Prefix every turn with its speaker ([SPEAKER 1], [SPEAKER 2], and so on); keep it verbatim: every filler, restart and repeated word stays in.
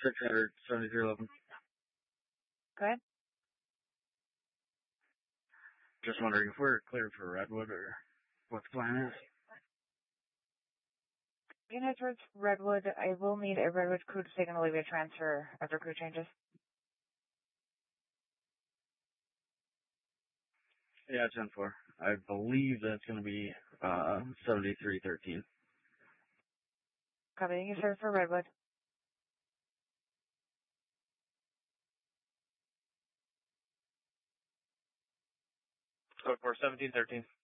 [SPEAKER 1] six hundred seventy-three eleven.
[SPEAKER 2] Go ahead.
[SPEAKER 1] Just wondering if we're clear for Redwood or what the plan is.
[SPEAKER 2] Unit towards Redwood, I will need a Redwood crew to take an Olivia transfer after crew changes.
[SPEAKER 1] Yeah, ten four. I believe that's going to be uh, seventy-three thirteen.
[SPEAKER 2] Copy, you sir, for Redwood.
[SPEAKER 3] Code for seventeen thirteen.